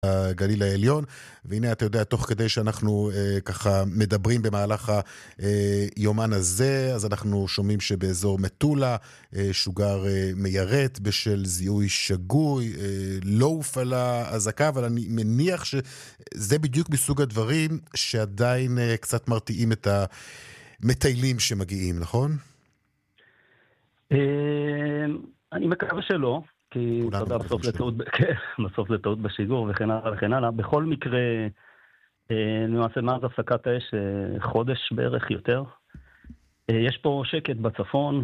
הגליל העליון, והנה אתה יודע, תוך כדי שאנחנו ככה מדברים במהלך היומן הזה, אז אנחנו שומעים שבאזור מטולה שוגר מיירט בשל זיהוי שגוי, לא הופעלה אזעקה, אבל אני מניח שזה בדיוק מסוג הדברים שעדיין קצת מרתיעים את המטיילים שמגיעים, נכון? אני מקווה שלא. כי אתה יודע, בסוף זה טעות בשיגור וכן הלאה וכן הלאה. בכל מקרה, למעשה מאז הפסקת האש, חודש בערך יותר, יש פה שקט בצפון,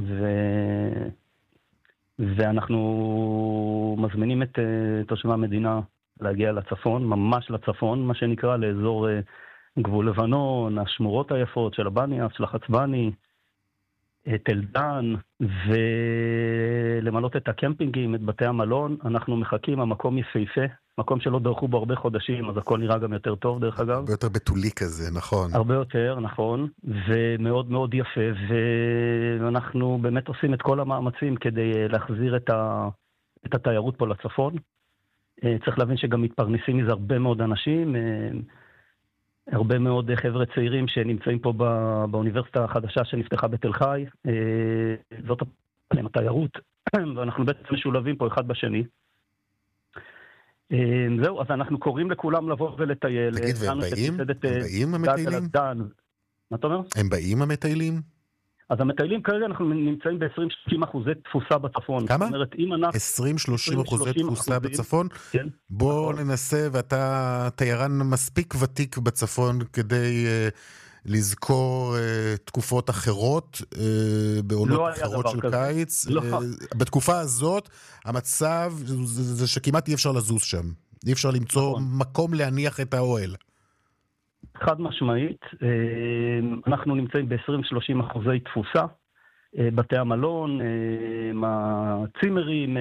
ואנחנו מזמינים את תושבי המדינה להגיע לצפון, ממש לצפון, מה שנקרא, לאזור גבול לבנון, השמורות היפות של הבניאס, של החצבני, תל דן, ולמלות את הקמפינגים, את בתי המלון. אנחנו מחכים, המקום יפהפה, מקום שלא דרכו בו הרבה חודשים, אז הכל נראה גם יותר טוב דרך אגב. הרבה יותר בתולי כזה, נכון. הרבה יותר, נכון, ומאוד מאוד יפה, ואנחנו באמת עושים את כל המאמצים כדי להחזיר את התיירות פה לצפון. צריך להבין שגם מתפרנסים מזה הרבה מאוד אנשים, הרבה מאוד חבר'ה צעירים שנמצאים פה באוניברסיטה החדשה שנפתחה בתל חי, זאת התיירות, ואנחנו בעצם משולבים פה אחד בשני. זהו, אז אנחנו קוראים לכולם לבוא ולטייל. תגיד, והם באים המטיילים? מה אתה אומר? הם באים המטיילים? אז המטיילים כרגע אנחנו נמצאים ב-20-30% תפוסה בצפון. כמה? 20-30% תפוסה בצפון? כן. בוא ננסה, ואתה תיירן מספיק ותיק בצפון כדי לזכור תקופות אחרות, בעונות אחרות של קיץ. בתקופה הזאת, המצב זה שכמעט אי אפשר לזוז שם. אי אפשר למצוא מקום להניח את האוהל. חד משמעית, אנחנו נמצאים ב-20-30% תפוסה, בתי המלון, הצימרים,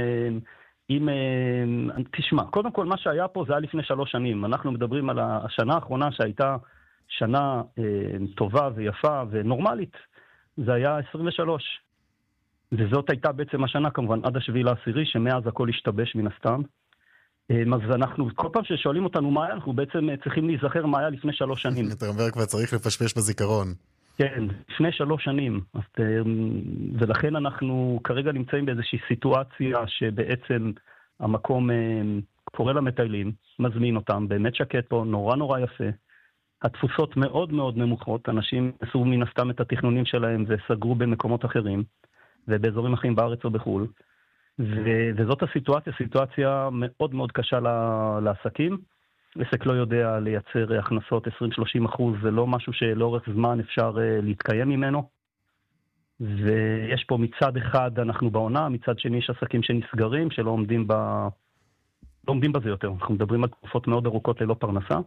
תשמע, קודם כל מה שהיה פה זה היה לפני 3 שנים, אנחנו מדברים על השנה האחרונה שהייתה שנה טובה ויפה ונורמלית, זה היה 23, וזאת הייתה בעצם השנה כמובן עד 7/10, שמאז הכל השתבש מן הסתם. אז אנחנו, כל פעם ששואלים אותנו מה היה, אנחנו בעצם צריכים להיזכר מה היה לפני 3 שנים. אתה אומר כבר צריך לפשפש בזיכרון. כן, לפני 3 שנים. ולכן אנחנו כרגע נמצאים באיזושהי סיטואציה שבעצם המקום קורא למטיילים, מזמין אותם, באמת שקט פה, נורא נורא יפה. התפוסות מאוד מאוד נמוכות, אנשים עשו מן הסתם את התכנונים שלהם וסגרו במקומות אחרים, ובאזורים אחרים בארץ או בחו"ל. וזאת הסיטואציה, סיטואציה מאוד מאוד קשה לעסקים. עסק לא יודע לייצר הכנסות 20-30%, זה לא משהו שלאורך זמן אפשר להתקיים ממנו. ויש פה מצד אחד אנחנו בעונה, מצד שני יש עסקים שנסגרים, שלא עומדים בזה יותר. אנחנו מדברים על תקופות מאוד ארוכות ללא פרנסה.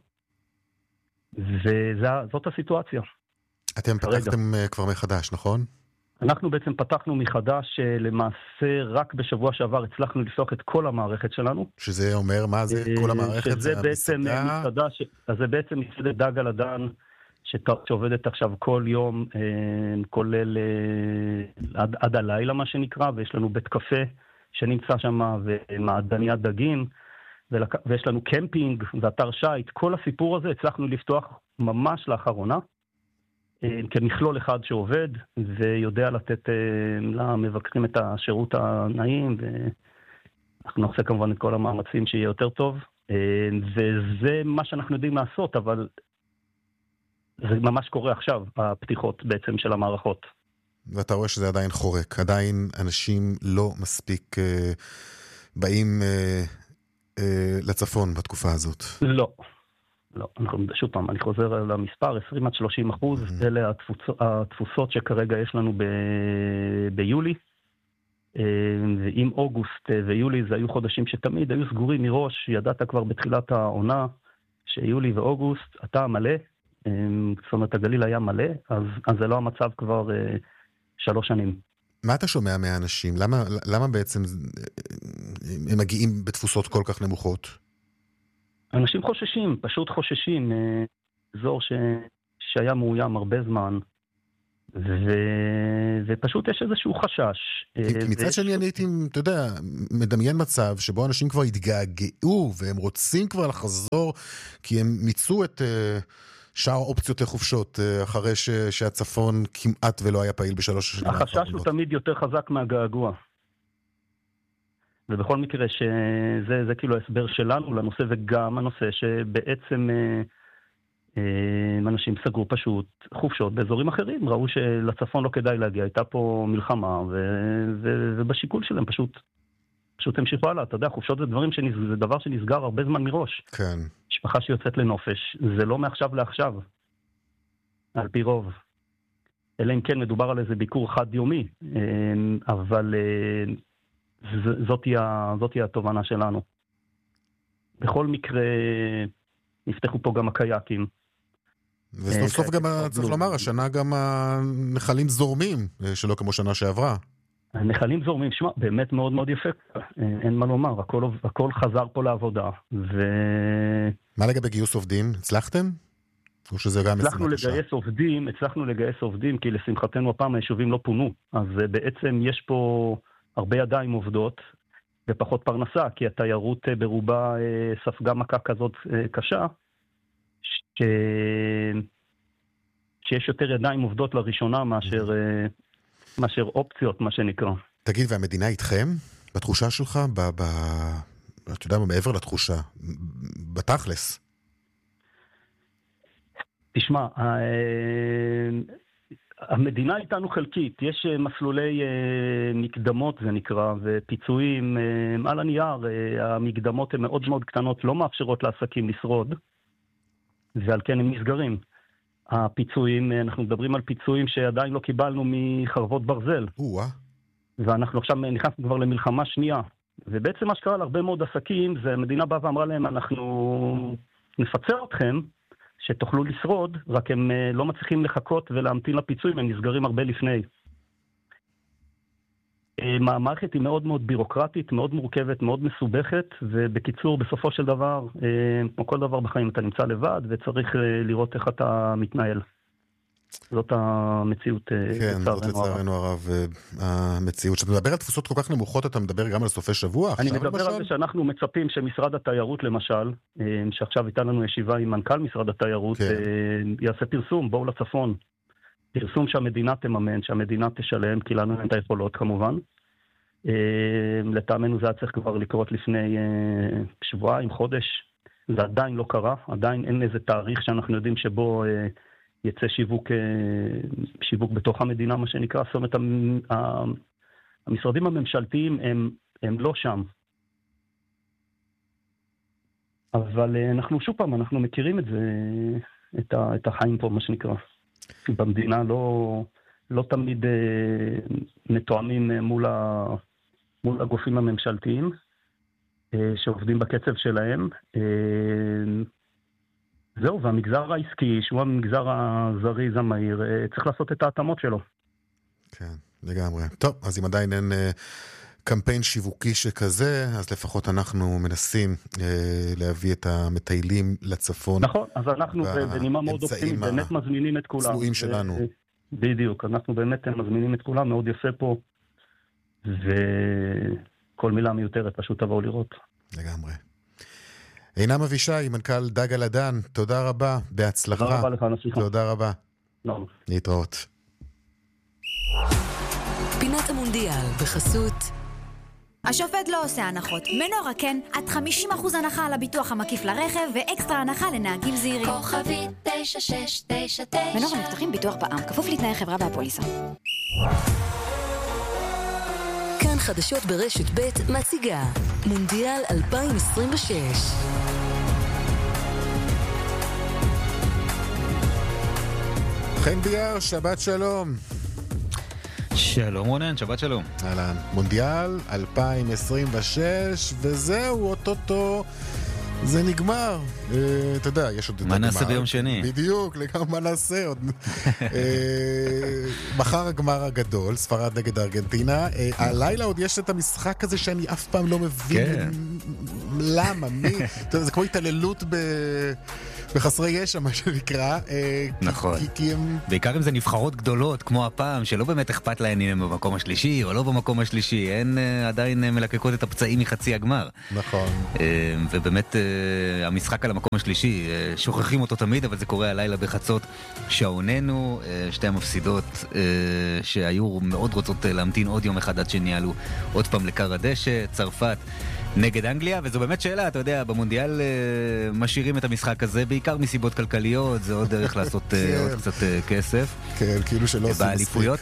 וזאת הסיטואציה. אתם פתחתם כבר מחדש, נכון? אנחנו בעצם פתחנו מחדש, למעשה רק בשבוע שעבר הצלחנו לפתוח את כל המערכת שלנו. שזה אומר, מה זה כל המערכת? שזה בעצם מסעדה, אז זה בעצם מסעדת דג על הדן, שעובדת עכשיו כל יום, כולל עד הלילה מה שנקרא, ויש לנו בית קפה שנמצא שם, ומעדניית דגים, ויש לנו קמפינג ואתר שייט. כל הסיפור הזה הצלחנו לפתוח ממש לאחרונה, כמכלול אחד שעובד ויודע לתת למבקרים את השירות הנעים, ואנחנו נעשה כמובן את כל המאמצים שיהיה יותר טוב, וזה מה שאנחנו יודעים לעשות, אבל זה ממש קורה עכשיו, הפתיחות בעצם של המערכות. ואתה רואה שזה עדיין חורק, עדיין אנשים לא מספיק באים לצפון בתקופה הזאת. לא. לא, שוב פעם, אני חוזר למספר, 20-30%, אלה התפוסות שכרגע יש לנו ביולי, ועם אוגוסט ויולי זה היו חודשים שתמיד היו סגורים מראש, ידעת כבר בתחילת העונה שיולי ואוגוסט, אתה מלא, זאת אומרת הגליל היה מלא, אז זה לא המצב כבר 3 שנים. מה אתה שומע מהאנשים? למה בעצם הם מגיעים בתפוסות כל כך נמוכות? אנשים חוששים, פשוט חוששים, אזור שהיה מאוים הרבה זמן, ופשוט יש איזשהו חשש. כי מצד שני אני הייתי, אתה יודע, מדמיין מצב שבו אנשים כבר התגעגעו, והם רוצים כבר לחזור, כי הם מיצו את שאר האופציות לחופשות, אחרי שהצפון כמעט ולא היה פעיל בשלוש השנים האחרונות. החשש הוא תמיד יותר חזק מהגעגוע. ובכל מקרה שזה כאילו ההסבר שלנו לנושא, וגם הנושא שבעצם אנשים סגרו פשוט חופשות באזורים אחרים, ראו שלצפון לא כדאי להגיע, הייתה פה מלחמה, ובשיקול שלהם פשוט המשיכו הלאה. אתה יודע, חופשות זה דבר שנסגר הרבה זמן מראש. כן. משפחה שיוצאת לנופש, זה לא מעכשיו לעכשיו, על פי רוב. אלא אם כן מדובר על איזה ביקור חד יומי, אבל זאת היא התובנה שלנו. בכל מקרה, נפתחו פה גם הקייקים. וסוף סוף גם, צריך לומר, השנה גם הנחלים זורמים, שלא כמו שנה שעברה. הנחלים זורמים, שמע, באמת מאוד מאוד יפה. אין מה לומר, הכל חזר פה לעבודה. מה לגבי גיוס עובדים? הצלחתם? או שזה גם הצלחנו לגייס עובדים, כי לשמחתנו הפעם היישובים לא פונו. אז בעצם יש פה הרבה ידיים עובדות, ופחות פרנסה, כי התיירות ברובה ספגה מכה כזאת קשה, שיש יותר ידיים עובדות לראשונה מאשר אופציות, מה שנקרא. תגיד, והמדינה איתכם? בתחושה שלך? אתה יודע, מעבר לתחושה, בתכלס. תשמע, המדינה איתנו חלקית, יש מסלולי מקדמות זה נקרא, ופיצויים על הנייר, המקדמות הן מאוד מאוד קטנות, לא מאפשרות לעסקים לשרוד, ועל כן הם נסגרים. הפיצויים, אנחנו מדברים על פיצויים שעדיין לא קיבלנו מחרבות ברזל. ואנחנו עכשיו נכנסנו כבר למלחמה שנייה. ובעצם מה שקרה להרבה מאוד עסקים, זה המדינה באה ואמרה להם, אנחנו נפצה אתכם, שתוכלו לשרוד, רק הם לא מצליחים לחכות ולהמתין לפיצויים, הם נסגרים הרבה לפני. המערכת היא מאוד מאוד בירוקרטית, מאוד מורכבת, מאוד מסובכת, ובקיצור, בסופו של דבר, כמו כל דבר בחיים, אתה נמצא לבד, וצריך לראות איך אתה מתנהל. זאת המציאות. כן, זאת לצערנו הרב, המציאות. כשאתה מדבר על תפוסות כל כך נמוכות, אתה מדבר גם על סופי שבוע? אני מדבר על זה שאנחנו מצפים שמשרד התיירות, למשל, שעכשיו הייתה לנו ישיבה עם מנכ"ל משרד התיירות, יעשה פרסום, בואו לצפון. פרסום שהמדינה תממן, שהמדינה תשלם, כי לנו אין את היכולות כמובן. לטעמנו זה היה צריך כבר לקרות לפני שבועיים, חודש. זה עדיין לא קרה, עדיין אין איזה תאריך שאנחנו יודעים שבו יצא שיווק בתוך המדינה, מה שנקרא. זאת אומרת, המשרדים הממשלתיים הם לא שם. אבל אנחנו שוב פעם, אנחנו מכירים את זה, את החיים פה, מה שנקרא. במדינה לא תמיד מתואמים מול הגופים הממשלתיים שעובדים בקצב שלהם. זהו, והמגזר העסקי, שהוא המגזר הזריז המהיר, צריך לעשות את ההתאמות שלו. כן, לגמרי. טוב, אז אם עדיין אין קמפיין שיווקי שכזה, אז לפחות אנחנו מנסים להביא את המטיילים לצפון. נכון, אז אנחנו בנימה מאוד אופטימית, באמת מזמינים את כולם. צנועים שלנו. בדיוק, אנחנו באמת מזמינים את כולם, מאוד יפה פה, וכל מילה מיותרת פשוט תבואו לראות. לגמרי. עינם אבישי, מנכ"ל דג על הדן, תודה רבה, בהצלחה. תודה רבה לך, נסיכה. תודה רבה. לא. להתראות. פינת המונדיאל בחסות השופט לא עושה הנחות. מנורה כן, עד 50% הנחה על הביטוח המקיף לרכב ואקסטרה הנחה לנהגים זהירים. כוכבי 9699 מנורה מבטחים ביטוח בע"מ, כפוף לתנאי חברה והפוליסה. כאן חדשות ברשת ב' מציגה מונדיאל 2026. חן ביאר, שבת שלום. שלום רונן, שבת שלום. אהלן, מונדיאל 2026, וזהו, אוטוטו, זה נגמר. אתה יודע, יש עוד את הגמר. מה נעשה ביום שני? בדיוק, מה נעשה עוד. מחר הגמר הגדול, ספרד נגד ארגנטינה. הלילה עוד יש את המשחק הזה שאני אף פעם לא מבין למה? מי? זה כמו התעללות בחסרי ישע, מה שנקרא. נכון. בעיקר אם זה נבחרות גדולות, כמו הפעם, שלא באמת אכפת להן אם הם במקום השלישי או לא במקום השלישי. הן עדיין מלקקות את הפצעים מחצי הגמר. נכון. ובאמת המשחק על המקום השלישי, שוכחים אותו תמיד, אבל זה קורה הלילה בחצות שעוננו. שתי המפסידות שהיו מאוד רוצות להמתין עוד יום אחד עד שניהלו עוד פעם לקר הדשא, צרפת נגד אנגליה, וזו באמת שאלה, אתה יודע, במונדיאל משאירים את המשחק הזה, בעיקר מסיבות כלכליות, זה עוד דרך לעשות עוד קצת כסף. כן, כאילו שלא עושים באליפויות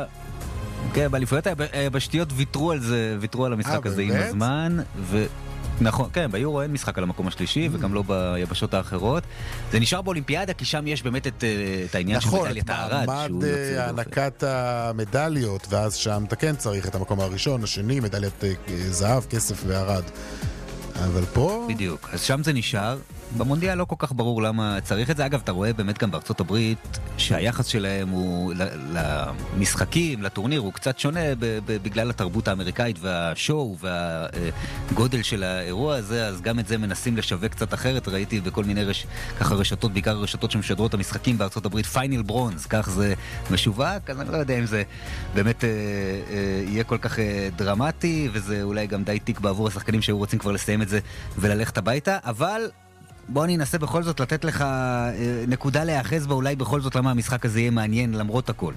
כן, באליפויות היבשתיות ויתרו על זה, ויתרו על המשחק הזה עם הזמן, נכון, כן, ביורו אין משחק על המקום השלישי, וגם לא ביבשות האחרות. זה נשאר באולימפיאדה, כי שם יש באמת את העניין של מדליית הארד. נכון, מעמד הענקת המדליות, ואז שם אתה כן צריך את המקום הראשון, השני, מדליית זהב, כסף והארד. אבל פה... בדיוק, אז שם זה נשאר. במונדיאל לא כל כך ברור למה צריך את זה. אגב, אתה רואה באמת גם בארצות הברית שהיחס שלהם הוא למשחקים, לטורניר, הוא קצת שונה בגלל התרבות האמריקאית והשואו והגודל של האירוע הזה, אז גם את זה מנסים לשווק קצת אחרת. ראיתי בכל מיני ככה רשתות, בעיקר רשתות שמשדרות המשחקים בארצות הברית, פיינל ברונז, כך זה משווק, אז אני לא יודע אם זה באמת יהיה כל כך דרמטי, וזה אולי גם די תיק בעבור השחקנים שהיו רוצים כבר לסיים את זה וללכת הביתה, אבל בוא אני אנסה בכל זאת לתת לך נקודה להאחז בה, אולי בכל זאת למה המשחק הזה יהיה מעניין למרות הכל.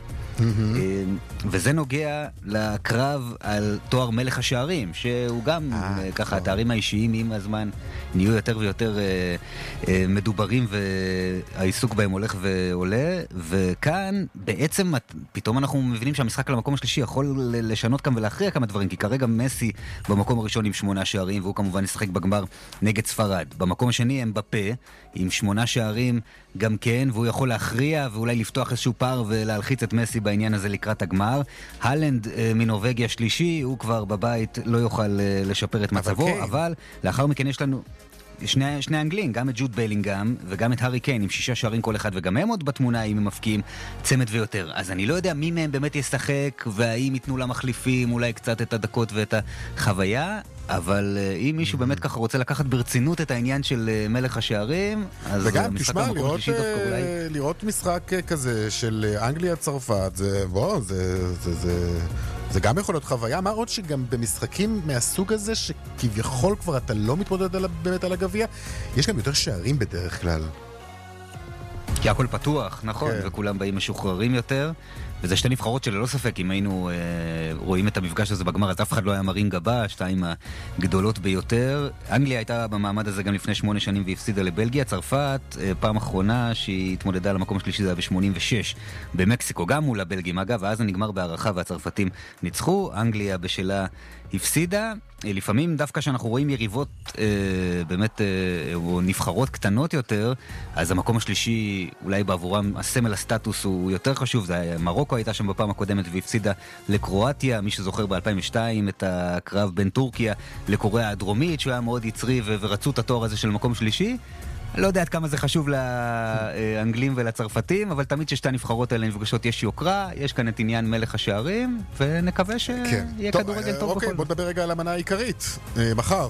וזה נוגע לקרב על תואר מלך השערים, שהוא גם ככה, התארים האישיים עם הזמן נהיו יותר ויותר מדוברים, והעיסוק בהם הולך ועולה, וכאן בעצם פתאום אנחנו מבינים שהמשחק על המקום השלישי יכול לשנות כאן ולהכריע כמה דברים, כי כרגע מסי במקום הראשון עם 8 שערים, והוא כמובן ישחק בגמר נגד ספרד. במקום השני הם בפה, עם 8 שערים גם כן, והוא יכול להכריע ואולי לפתוח איזשהו פער ולהלחיץ את מסי בעניין הזה לקראת הגמר. הלנד מנורווגיה שלישי, הוא כבר בבית לא יוכל לשפר את מצבו, אבל לאחר מכן יש לנו שני אנגלים, גם את ג'וד בלינגהם וגם את הארי קיין עם 6 שערים כל אחד, וגם הם עוד בתמונה אם הם מפקיעים צמד ויותר. אז אני לא יודע מי מהם באמת ישחק, והאם ייתנו למחליפים אולי קצת את הדקות ואת החוויה, אבל אם מישהו באמת ככה רוצה לקחת ברצינות את העניין של מלך השערים, אז וגם תשמע, לראות משחק כזה של אנגליה צרפת, זה גם יכול להיות חוויה. מה עוד שגם במשחקים מהסוג הזה, שכביכול כבר אתה לא מתמודד באמת על הגביע, יש גם יותר שערים בדרך כלל. כי הכל פתוח, נכון, וכולם באים משוחררים יותר, וזה שתי נבחרות שללא ספק, אם היינו רואים את המפגש הזה בגמר, אז אף אחד לא היה מרים גבה, 2 הגדולות ביותר. אנגליה הייתה במעמד הזה גם לפני 8 שנים והפסידה לבלגיה. צרפת, פעם אחרונה שהיא התמודדה על המקום השלישי, זה היה ב-86 במקסיקו, גם מול הבלגים אגב, ואז זה נגמר בהערכה והצרפתים ניצחו. אנגליה בשלה הפסידה. לפעמים דווקא שאנחנו רואים יריבות באמת או נבחרות קטנות יותר, אז המקום השלישי אולי בעבורם הסמל הסטטוס הוא יותר חשוב. זה מרוקו הייתה שם בפעם הקודמת והפסידה לקרואטיה, מי שזוכר ב-2002 את הקרב בין טורקיה לקוריאה הדרומית, שהוא היה מאוד יצרי ורצו את התואר הזה של מקום שלישי. לא יודע עד כמה זה חשוב לאנגלים ולצרפתים, אבל תמיד ששתי הנבחרות האלה נפגשות יש יוקרה, יש כאן את עניין מלך השערים, ונקווה שיהיה כדורגל טוב בכל. בוא נדבר רגע על המנה העיקרית, מחר.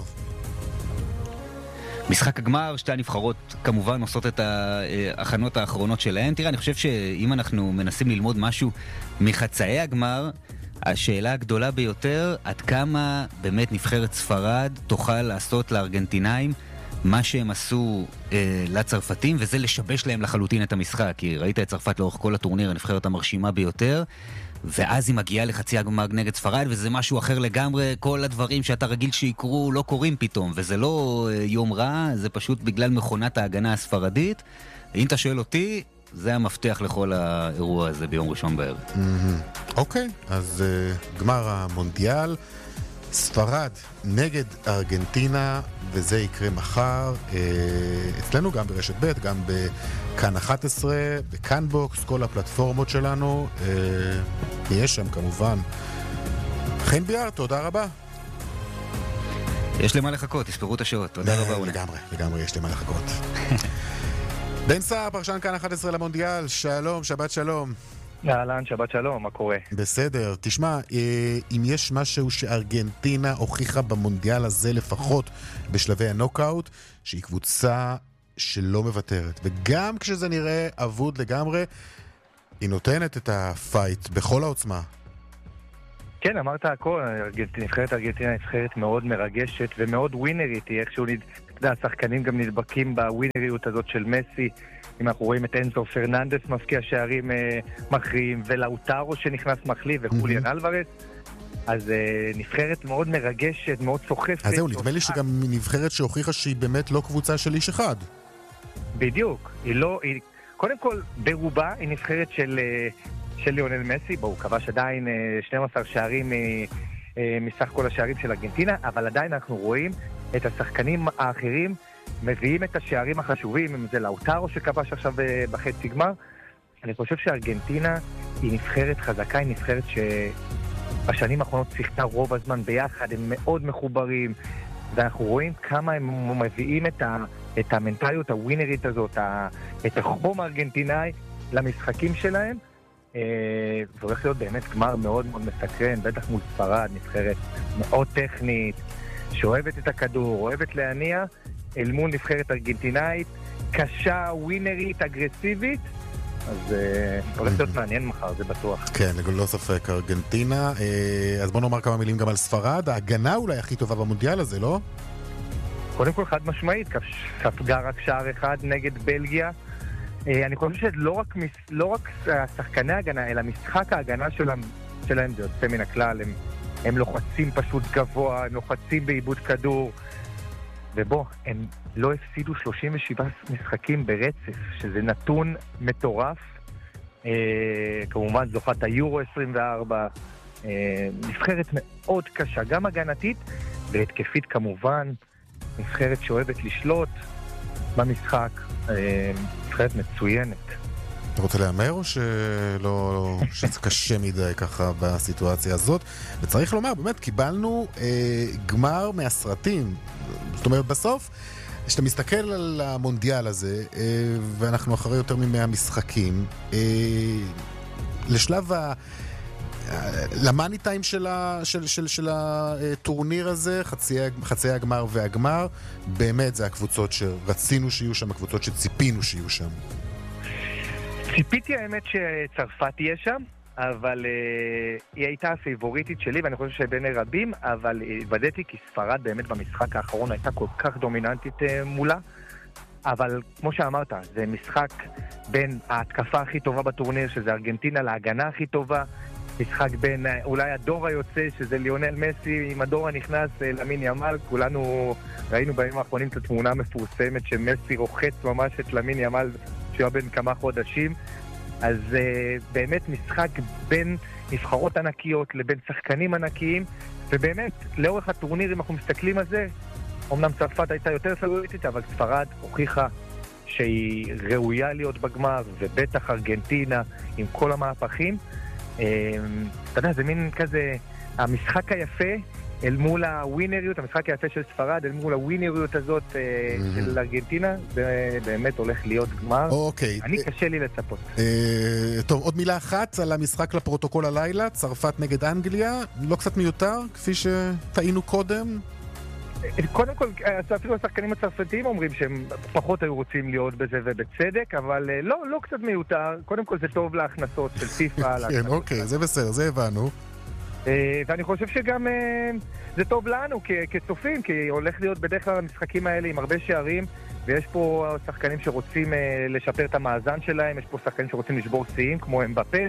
משחק הגמר, שתי הנבחרות כמובן עושות את ההכנות האחרונות שלהן. תראה, אני חושב שאם אנחנו מנסים ללמוד משהו מחצאי הגמר, השאלה הגדולה ביותר, עד כמה באמת נבחרת ספרד תוכל לעשות לארגנטינאים מה שהם עשו לצרפתים, וזה לשבש להם לחלוטין את המשחק. כי ראית את צרפת לאורך כל הטורניר, הנבחרת המרשימה ביותר, ואז היא מגיעה לחצי הגמר נגד ספרד, וזה משהו אחר לגמרי. כל הדברים שאתה רגיל שיקרו לא קורים פתאום, וזה לא יום רע, זה פשוט בגלל מכונת ההגנה הספרדית. אם אתה שואל אותי, זה המפתח לכל האירוע הזה ביום ראשון בערב. אוקיי, אז גמר המונדיאל, ספרד נגד ארגנטינה, וזה יקרה מחר אצלנו גם ברשת ב', גם בכאן 11, בכאן בוקס, כל הפלטפורמות שלנו, יש שם כמובן. חן ביאר, תודה רבה. יש למה לחכות, תספרו את השעות. תודה רבה. לגמרי יש למה לחכות. בן סער, פרשן כאן 11 למונדיאל, שלום, שבת שלום. אהלן, שבת שלום, מה קורה? בסדר, תשמע, אם יש משהו שארגנטינה הוכיחה במונדיאל הזה לפחות בשלבי הנוקאוט, שהיא קבוצה שלא מוותרת, וגם כשזה נראה אבוד לגמרי, היא נותנת את הפייט בכל העוצמה. כן, אמרת הכל, נבחרת ארגנטינה נבחרת מאוד מרגשת ומאוד ווינרית, איכשהו השחקנים גם נדבקים בווינריות הזאת של מסי, אם אנחנו רואים את אנזו פרננדס מפקיע שערים מכריעים, ולאוטרו שנכנס מחליף, וחוליאן אלוורס, אז נבחרת מאוד מרגשת, מאוד סוחפת. אז זהו, נדמה לי שגם נבחרת שהוכיחה שהיא באמת לא קבוצה של איש אחד. בדיוק, היא לא, קודם כל, ברובה היא נבחרת של ליונל מסי, בו הוא כבש עדיין 12 שערים מסך כל השערים של ארגנטינה, אבל עדיין אנחנו רואים את השחקנים האחרים מביאים את השערים החשובים, אם זה לאוטרו שכבש עכשיו בחצי גמר. אני חושב שארגנטינה היא נבחרת חזקה, היא נבחרת שבשנים האחרונות שיחקה רוב הזמן ביחד, הם מאוד מחוברים, ואנחנו רואים כמה הם מביאים את המנטליות הווינרית הזאת, את החום הארגנטינאי למשחקים שלהם. זה הולך להיות באמת גמר מאוד מאוד מסקרן, בטח מול ספרד, נבחרת מאוד טכנית, שאוהבת את הכדור, אוהבת להניע, אל מול נבחרת ארגנטינאית, קשה, ווינרית, אגרסיבית, אז הולך להיות מעניין מחר, זה בטוח. כן, לא ספק, ארגנטינה. אז בוא נאמר כמה מילים גם על ספרד, ההגנה אולי הכי טובה במונדיאל הזה, לא? קודם כל חד משמעית, ספגה רק שער אחד נגד בלגיה. אני חושב שלא רק שחקני ההגנה, אלא משחק ההגנה שלהם זה יוצא מן הכלל, הם לוחצים פשוט גבוה, הם לוחצים בעיבוד כדור, ובוא, הם לא הפסידו 37 משחקים ברצף, שזה נתון מטורף. כמובן זוכת היורו 24, נבחרת מאוד קשה, גם הגנתית והתקפית כמובן, נבחרת שאוהבת לשלוט במשחק, נבחרת מצוינת. אתה רוצה להאמר או שזה קשה מדי ככה בסיטואציה הזאת? וצריך לומר, באמת, קיבלנו גמר מהסרטים. זאת אומרת, בסוף, כשאתה מסתכל על המונדיאל הזה, ואנחנו אחרי יותר מ100 משחקים, לשלב למאני טיים של הטורניר הזה, חצי הגמר והגמר, באמת זה הקבוצות שרצינו שיהיו שם, הקבוצות שציפינו שיהיו שם. ציפיתי האמת שצרפת תהיה שם, אבל היא הייתה הפייבוריטית שלי, ואני חושב שבין רבים, אבל התוודעתי כי ספרד באמת במשחק האחרון הייתה כל כך דומיננטית מולה, אבל כמו שאמרת, זה משחק בין ההתקפה הכי טובה בטורניר, שזה ארגנטינה, להגנה הכי טובה, משחק בין אולי הדור היוצא, שזה ליונל מסי, עם הדור הנכנס למין ימל, כולנו ראינו בימים האחרונים את התמונה המפורסמת שמסי רוחץ ממש את למין ימל שהוא בין כמה חודשים, אז באמת משחק בין נבחרות ענקיות לבין שחקנים ענקיים, ובאמת לאורך הטורניר אם אנחנו מסתכלים על זה, אמנם צרפת הייתה יותר פייבוריטית, אבל ספרד הוכיחה שהיא ראויה להיות בגמר, ובטח ארגנטינה עם כל המהפכים. אתה יודע, זה מין כזה המשחק היפה אל מול הווינריות, המשחק היפה של ספרד אל מול הווינריות הזאת של ארגנטינה, זה באמת הולך להיות גמר. אוקיי. אני קשה לי לצפות. טוב, עוד מילה אחת על המשחק לפרוטוקול הלילה, צרפת נגד אנגליה, לא קצת מיותר, כפי שטעינו קודם? קודם כל, אפילו השחקנים הצרפתיים אומרים שהם פחות היו רוצים להיות בזה ובצדק, אבל לא קצת מיותר. קודם כל זה טוב להכנסות של פיפה. כן, אוקיי, זה בסדר, זה הבנו. ואני חושב שגם זה טוב לנו כצופים, כי הולך להיות בדרך כלל המשחקים האלה עם הרבה שערים, ויש פה שחקנים שרוצים לשפר את המאזן שלהם, יש פה שחקנים שרוצים לשבור שיאים, כמו אמבפה,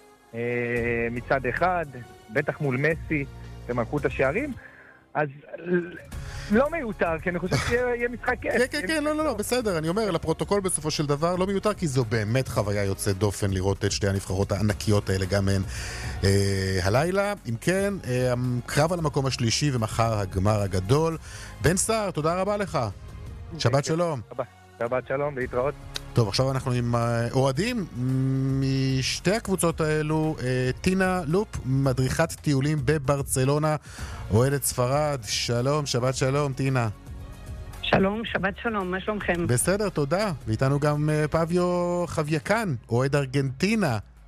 מצד אחד, בטח מול מסי ומלכות השערים, אז לא מיותר, כי אני חושב שיהיה משחק כיף. כן, לא, בסדר, אני אומר, לפרוטוקול בסופו של דבר לא מיותר, כי זו באמת חוויה יוצאת דופן לראות את שתי הנבחרות הענקיות האלה גם הן הלילה. אם כן, קרב על המקום השלישי ומחר הגמר הגדול. בן סער, תודה רבה לך. שבת שלום. שבת שלום, להתראות. טוב, עכשיו אנחנו עם אוהדים משתי הקבוצות האלו. טינה לופ, מדריכת טיולים בברצלונה, אוהדת ספרד. שלום, שבת שלום, טינה. שלום, שבת שלום, מה שלומכם? בסדר, תודה. ואיתנו גם פביו חוויאקן, אוהד ארגנטינה.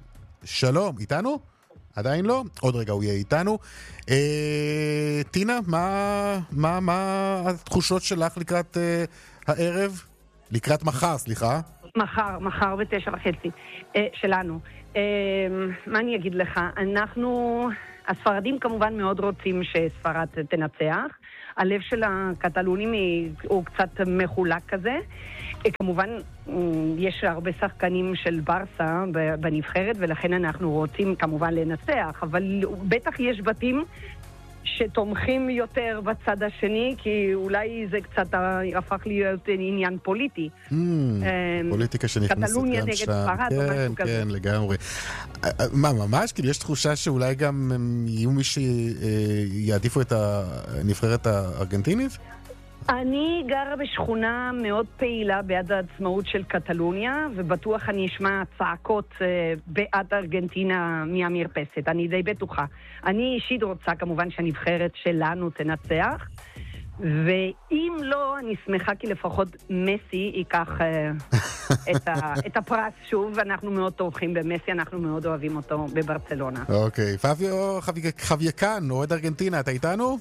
שלום, איתנו? עדיין לא? עוד רגע הוא יהיה איתנו. טינה, מה התחושות שלך לקראת הערב? לקראת מחר, סליחה. מחר ב9:30 שלנו. מה אני אגיד לך? הספרדים כמובן מאוד רוצים שספרד תנצח. הלב של הקטלונים הוא קצת מחולק כזה. כמובן, יש הרבה שחקנים של ברסה בנבחרת, ולכן אנחנו רוצים כמובן לנצח, אבל בטח יש בתים שתומכים יותר בצד השני, כי אולי זה קצת הפך להיות עניין פוליטי. פוליטיקה שנכנסת גם שם. קטלוניה נגד ספרד או משהו כזה. כן, לגמרי. מה, ממש? כאילו יש תחושה שאולי גם יהיו מי שיעדיפו את הנבחרת הארגנטינית? אני גרה בשכונה מאוד פעילה בעד העצמאות של קטלוניה, ובטוח אני אשמע צעקות בעד ארגנטינה מהמרפסת, אני די בטוחה. אני אישית רוצה כמובן שהנבחרת שלנו תנצח, ואם לא, אני שמחה כי לפחות מסי ייקח את הפרס שוב, ואנחנו מאוד תומכים במסי, אנחנו מאוד אוהבים אותו בברצלונה. אוקיי, פאביו חווייקן, אוהד ארגנטינה, אתה איתנו?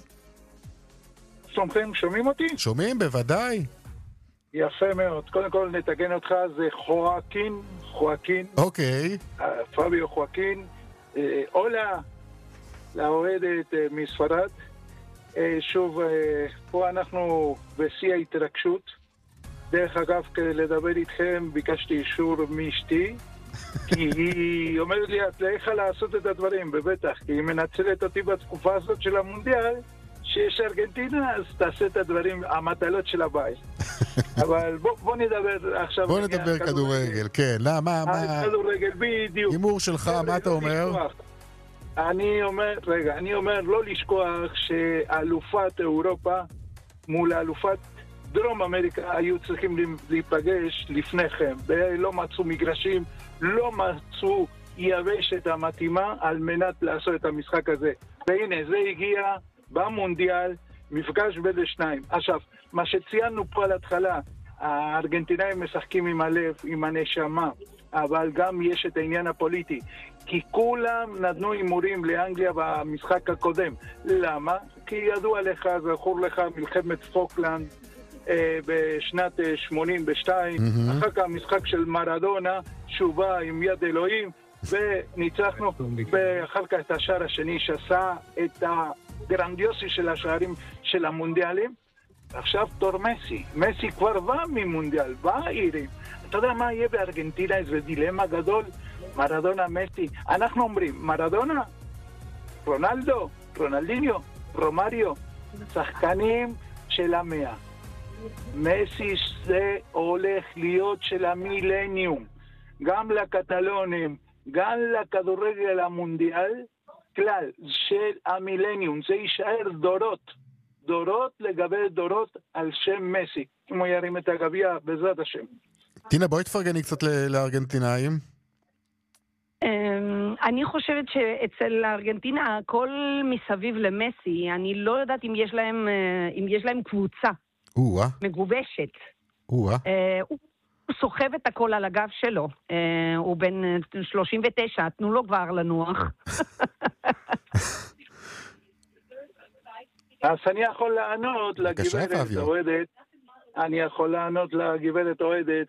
שומעים אותי? שומעים, בוודאי. יפה מאוד. קודם כל נתגן אותך, זה חואקין. אוקיי. פאביו חואקין. אולה, לאוהדת מספרד. שוב, פה אנחנו בשיא ההתרגשות. דרך אגב, כדי לדבר איתכם, ביקשתי אישור מאשתי, כי היא אומרת לי, את לא יכולה לעשות את הדברים, בבטח, כי היא מנצלת אותי בתקופה הזאת של המונדיאל, שיש ארגנטינה, אז תעשה את הדברים, המטלות של הבית. אבל בוא נדבר עכשיו... בוא נדבר כדורגל, כן. מה? כדורגל, בדיוק. הימור שלך, מה אתה אומר? אני אומר לא לשכוח שאלופת אירופה מול אלופת דרום אמריקה היו צריכים להיפגש לפניכם. לא מצאו מגרשים, לא מצאו יבשת המתאימה על מנת לעשות את המשחק הזה. והנה, זה הגיע במונדיאל, מפגש בין השניים. עכשיו, מה שציינו פה על התחלה, הארגנטינאים משחקים עם הלב, עם הנשמה, אבל גם יש את העניין הפוליטי. כי כולם נתנו הימורים לאנגליה במשחק הקודם. למה? כי ידוע לך, זכור לך, מלחמת פוקלנד בשנת 82, אחר כך המשחק של מרדונה, שובה עם יד אלוהים, וניצחנו, ואחר כך את השער השני שעשה את הגרנדיוסי של השערים של המונדיאלים. עכשיו תור מסי כבר בא ממונדיאל, בא עירים. אתה יודע מה יהיה בארגנטינה? זה דילמה גדול, מרדונה, מסי. אנחנו אומרים, מרדונה, רונלדו, רונלדיניו, רומריו, שחקנים של המאה. מסי זה הולך להיות של המילניום. גם לקטלונים, גם לכדורגל המונדיאל, כלל של המילניום. זה יישאר דורות לגבי דורות על שם מסי. אם הוא ירים את הגביע בעזרת השם. טינה, בואי תפרגני קצת לארגנטינאים. אני חושבת שאצל הארגנטינה הכל מסביב למסי. אני לא יודעת אם יש להם קבוצה מגובשת. הוא סוחב את הכל על הגב שלו. הוא בן 39, תנו לו כבר לנוח. אז אני יכול לענות לגברת אוהדת,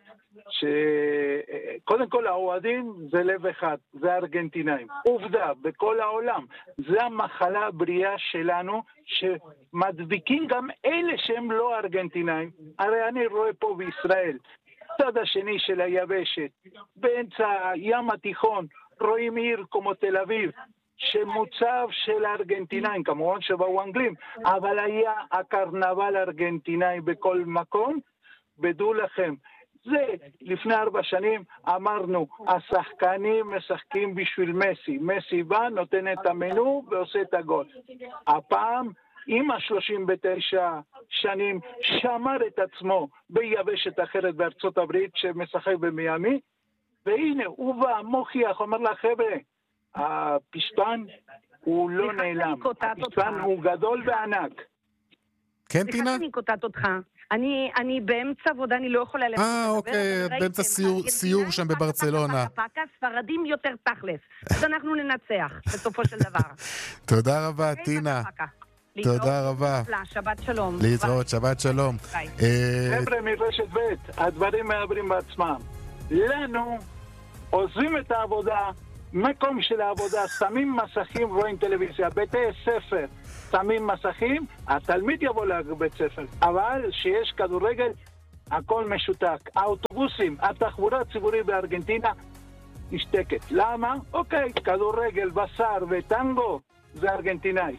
שקודם כל האוהדים זה לב אחד, זה הארגנטינאים. עובדה, בכל העולם. זה המחלה הבריאה שלנו, שמדביקים גם אלה שהם לא ארגנטינאים. הרי אני רואה פה בישראל, צד השני של היבשת, באמצע הים התיכון, רואים עיר כמו תל אביב, שמוצב של הארגנטינאים, כמובן שבאו אנגלים, אבל היה הקרנבל הארגנטינאי בכל מקום. בדעו לכם, זה לפני 4 שנים אמרנו, השחקנים משחקים בשביל מסי. מסי בא, נותן את המנו ועושה את הגול. הפעם, עם 39 שנים, שמר את עצמו ביבשת אחרת בארצות הברית שמשחק במיאמי, והנה, הוא בא, מוכיח, אומר לה, חבר'ה, הפשטן הוא לא נעלם. הפשטן הוא גדול וענק. כן, טינה? אני קוטעת אותך. אני באמצע עבודה, אני לא יכולה לדבר. אוקיי, באמצע סיור שם בברצלונה. ספרדים יותר תכלס. אז אנחנו ננצח, בסופו של דבר. תודה רבה, טינה. תודה רבה. שבת שלום. להתראות, שבת שלום. חבר'ה מרשת ב', הדברים מעברים בעצמם. לנו עוזבים את העבודה, מקום של העבודה, שמים מסכים, רואים טלוויזיה, בתי ספר, שמים מסכים, התלמיד יבוא לבית ספר. אבל שיש כדורגל, הכל משותק. האוטובוסים, התחבורה הציבורית בארגנטינה, נשתקת. למה? אוקיי, כדורגל, בשר וטנגו, זה ארגנטינאי.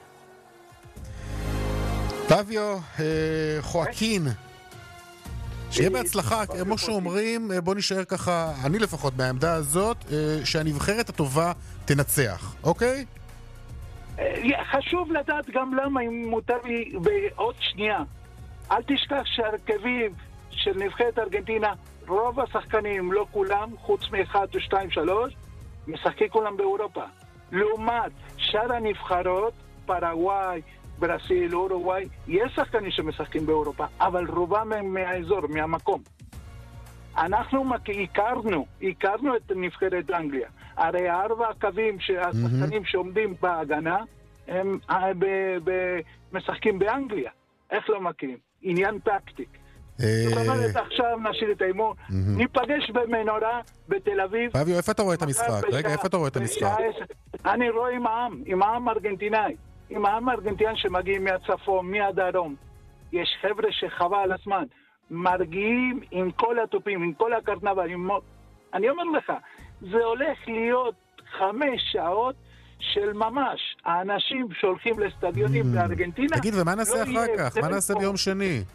פביו, חואקין, שיהיה בהצלחה, כמו שאומרים, בוא נשאר ככה, אני לפחות מהעמדה הזאת, שהנבחרת הטובה תנצח, אוקיי? חשוב לדעת גם למה, אם מותר לי בעוד שנייה. אל תשכח שהרכבים של נבחרת ארגנטינה, רוב השחקנים, לא כולם, חוץ מאחד או שתיים, שלוש, משחקים כולם באירופה. לעומת שאר הנבחרות, פרגוואי, ברסיל, אורוגוואי, יש שחקנים שמשחקים באירופה, אבל רובם הם מהאזור, מהמקום. אנחנו הכרנו את נבחרת אנגליה. הרי 4 הקווים שהשחקנים שעומדים בהגנה, הם משחקים באנגליה. איך לא מכירים? עניין טקטיק. זאת אומרת, עכשיו נשאיר את האימון. ניפגש במנורה, בתל אביב. פביו, איפה אתה רואה את המשחק? רגע, איפה אתה רואה את המשחק? אני רואה עם העם ארגנטינאי. עם העם הארגנטיאן שמגיעים מהצפון, מהדרום. יש חבר'ה שחווה על הזמן. מרגיעים עם כל הטופים, עם כל הקרנבל. אני אומר לך, זה הולך להיות 5 שעות של ממש. האנשים שהולכים לסטדיונים בארגנטינה... תגיד, ומה נעשה אחר כך? מה נעשה ביום שני?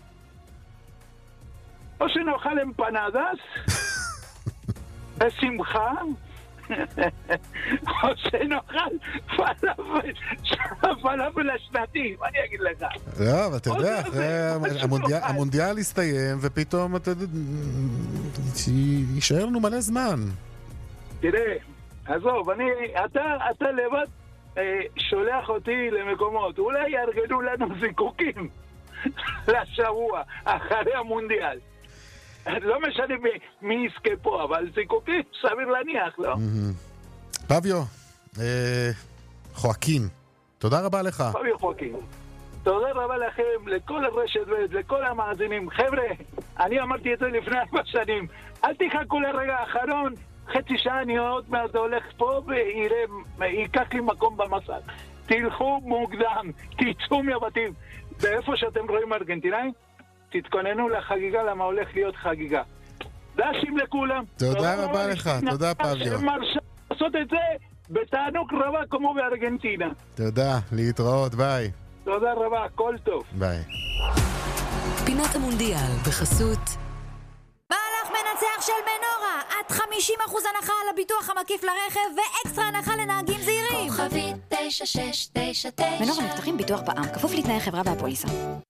או שנאכל אמפנדס, בשמחה, או שנאכל פלאפל השנתי, מה אני אגיד לך? לא, אבל אתה יודע, המונדיאל הסתיים, ופתאום יישאר לנו מלא זמן. תראה, עזוב, אתה לבד שולח אותי למקומות, אולי יארגנו לנו זיקוקים לשבוע, אחרי המונדיאל. לא משנה מי יזכה פה, אבל זיקוקים סביר להניח, לא? פביו, חואקין, תודה רבה לך. פביו חואקין, תודה רבה לכם, לכל הרשת ולכל המאזינים. חבר'ה, אני אמרתי את זה לפני 4 שנים, אל תחכו לרגע האחרון, חצי שעה אני עוד מעט הולך פה וייקח לי מקום במסע. תלכו מוקדם, תצאו מהבתים. ואיפה שאתם רואים ארגנטינאים, תתכוננו לחגיגה, למה הולך להיות חגיגה. דשים לכולם. תודה רבה לך, תודה פביו. שמרשה לעשות את זה בתענוג רבה כמו בארגנטינה. תודה, להתראות, ביי. תודה רבה, כל טוב. ביי. פינת המונדיאל בחסות מהלך מנצח של מנורה, עד 50% הנחה על הביטוח המקיף לרכב ואקסטרה הנחה לנהגים זהירים. כוכבית 9699 מנורה מבטחים ביטוח בע"מ, כפוף לתנאי חברה והפוליסה.